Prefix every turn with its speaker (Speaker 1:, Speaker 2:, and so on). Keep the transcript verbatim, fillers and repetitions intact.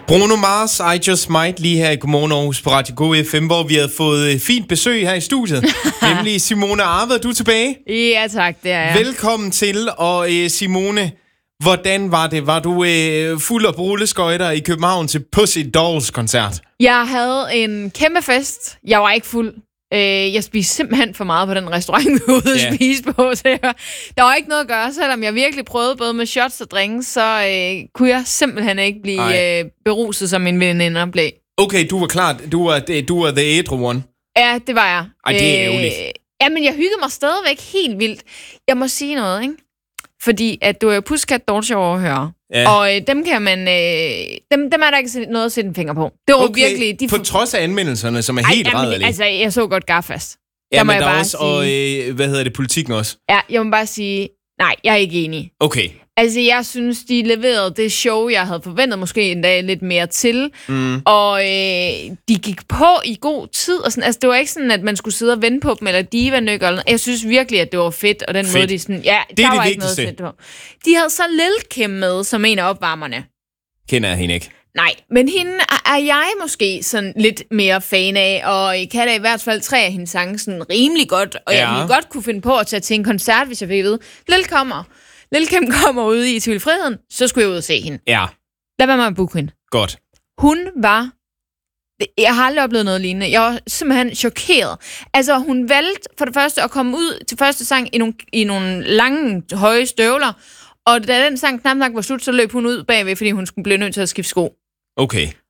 Speaker 1: Bruno Mars, I Just Might, lige her i Godmorgen Aarhus på Radio Go F M, hvor vi havde fået fint besøg her i studiet. Nemlig Simone Arve, du er tilbage.
Speaker 2: Ja tak, det er jeg.
Speaker 1: Velkommen til, og øh, Simone, hvordan var det? Var du øh, fuld af rulleskøjter i København til Pussy Dolls-koncert?
Speaker 2: Jeg havde en kæmpe fest. Jeg var ikke fuld. Øh, jeg spiste simpelthen for meget på den restaurant, vi var ude at yeah. spise på. Så jeg, der var ikke noget at gøre, selvom jeg virkelig prøvede både med shots og drinks, så øh, kunne jeg simpelthen ikke blive øh, beruset, som min veninde blev.
Speaker 1: Okay, du var klar. Du var, du var the ædru one.
Speaker 2: Ja, det var jeg.
Speaker 1: Ej, det er ærgerligt.
Speaker 2: Øh, jamen, jeg hyggede mig stadigvæk helt vildt. Jeg må sige noget, ikke? Fordi at du er jo Pussycat Dolls show overhører. Ja. Og øh, dem kan man... Øh, dem, dem er der ikke noget at sætte en finger på. Det var
Speaker 1: okay.
Speaker 2: virkelig... De
Speaker 1: på trods af anmeldelserne, som er Ej, helt rædderlige.
Speaker 2: Altså, jeg så godt Garfast.
Speaker 1: Ja, men der er også... Sige, og øh, hvad hedder det? Politikken også.
Speaker 2: Ja, jeg må bare sige... Nej, jeg er ikke enig.
Speaker 1: Okay.
Speaker 2: Altså, jeg synes, de leverede det show, jeg havde forventet måske endda lidt mere til. Mm. Og øh, de gik på i god tid. Og sådan, altså, det var ikke sådan, at man skulle sidde og vente på dem, eller diva-nykker. Eller jeg synes virkelig, at det var fedt. Og den fedt. måde, de sådan... Ja,
Speaker 1: det
Speaker 2: der
Speaker 1: er
Speaker 2: var
Speaker 1: det
Speaker 2: ikke
Speaker 1: vigtigste.
Speaker 2: noget fedt på. De havde så Lil Kim med, som en af opvarmerne.
Speaker 1: Kender jeg hende ikke?
Speaker 2: Nej, men hende er jeg måske sådan lidt mere fan af, og jeg kan da i hvert fald tre af hendes sange sådan rimelig godt, og ja. jeg ville godt kunne finde på at tage til en koncert, hvis jeg fik vide. Lil kommer. Lil Kim kommer ude i Tivoli Friheden, så skulle jeg ud og se hende.
Speaker 1: Ja.
Speaker 2: Lad være med at booke hende.
Speaker 1: Godt.
Speaker 2: Hun var... Jeg har aldrig oplevet noget lignende. Jeg var simpelthen chokeret. Altså, hun valgte for det første at komme ud til første sang i nogle, i nogle lange, høje støvler, og da den sang knap nok var slut, så løb hun ud bagved, fordi hun skulle blive nødt til at skifte sko.
Speaker 1: Okay.